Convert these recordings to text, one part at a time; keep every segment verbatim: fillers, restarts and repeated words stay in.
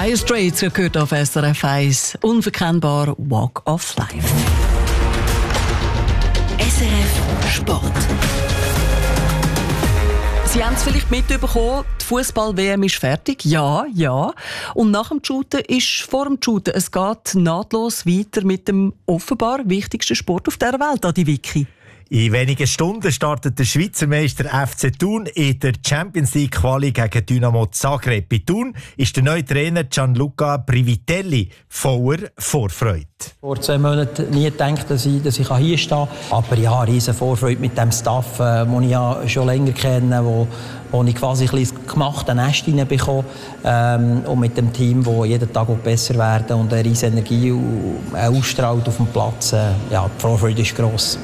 Dire Straits gehört auf S R F eins. Unverkennbar Walk of Life. S R F Sport. Sie haben es vielleicht mitbekommen, die Fußball-W M ist fertig. Ja, ja. Und nach dem Shooten ist vor dem Shooten. Es geht nahtlos weiter mit dem offenbar wichtigsten Sport auf dieser Welt, Adi Vicky. In wenigen Stunden startet der Schweizer Meister F C Thun in der Champions League Quali gegen Dynamo Zagreb. Bei Thun ist der neue Trainer Gianluca Privitelli voller Vorfreude. Vor zwei Monaten nie gedacht, dass ich, dass ich hier stehen kann. Aber ja, riesen Vorfreude mit dem Staff, äh, den ich ja schon länger kenne, wo, wo ich quasi ein bisschen gemachte Nest reinbekomme. Ähm, und mit dem Team, das jeden Tag besser werden und eine riesen Energie ausstrahlt auf dem Platz. Äh, ja, die Vorfreude ist gross.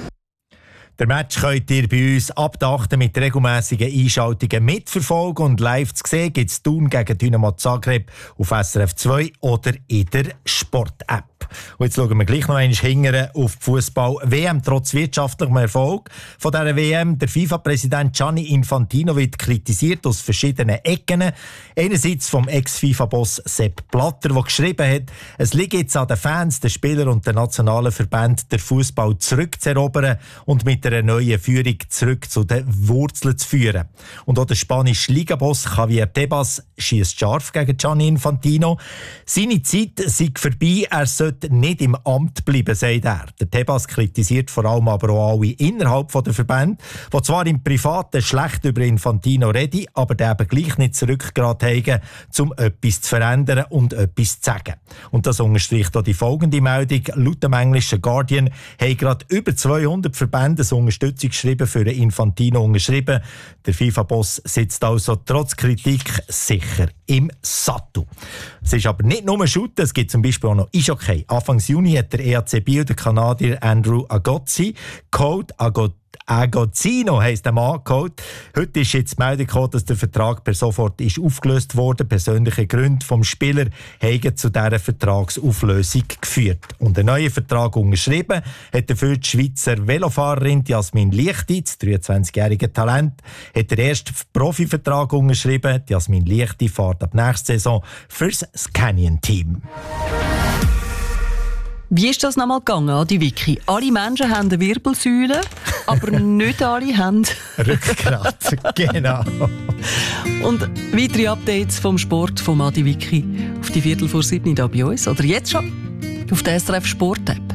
Der Match könnt ihr bei uns ab der achten mit regelmässigen Einschaltungen mitverfolgen und live zu sehen gibt es Thun gegen Dynamo Zagreb auf S R F zwei oder in der Sport-App. Und jetzt schauen wir gleich noch einmal hinterher auf die Fußball-W M. Trotz wirtschaftlichem Erfolg von dieser W M. Der FIFA-Präsident Gianni Infantino wird kritisiert aus verschiedenen Ecken. Einerseits vom Ex-FIFA-Boss Sepp Blatter, der geschrieben hat, es liegt jetzt an den Fans, den Spielern und den nationalen Verbänden, den Fußball zurückzuerobern und mit einer neuen Führung zurück zu den Wurzeln zu führen. Und auch der spanische Ligaboss Javier Tebas schießt scharf gegen Gianni Infantino. Seine Zeit sei vorbei, er sollte nicht im Amt bleiben, sagt er. Der Tebas kritisiert vor allem aber auch alle innerhalb der Verbände, die zwar im Privaten schlecht über Infantino reden, aber der eben gleich nicht zurückgerät haben, um etwas zu verändern und etwas zu sagen. Und das unterstreicht auch die folgende Meldung. Laut dem englischen Guardian haben gerade über zweihundert Verbände eine Unterstützungsschreiben für Infantino unterschrieben. Der FIFA-Boss sitzt also trotz Kritik sicher im Sattel. Es ist aber nicht nur Shooten, es gibt zum Beispiel auch noch Eishockey. Anfang Juni hat der E A C Biel der Kanadier Andrew Agozzi, Code Agot Agozzino heisst der Mann, geholt. Heute ist jetzt die Meldung gekommen, dass der Vertrag per sofort ist aufgelöst wurde. Persönliche Gründe vom Spieler haben zu dieser Vertragsauflösung geführt. Und einen neuen Vertrag unterschrieben hat dafür die Schweizer Velofahrerin Jasmin Liechti, das dreiundzwanzigjährige Talent, hat den ersten Profivertrag unterschrieben. Jasmin Liechti fährt ab nächster Saison fürs Scanion-Team. Wie ist das nochmal gegangen, Adi Vicky? Alle Menschen haben eine Wirbelsäule, aber nicht alle haben Rückgrat. Genau. Und weitere Updates vom Sport von Adi Vicky auf die Viertel vor sieben hier bei uns oder jetzt schon auf der S R F Sport App.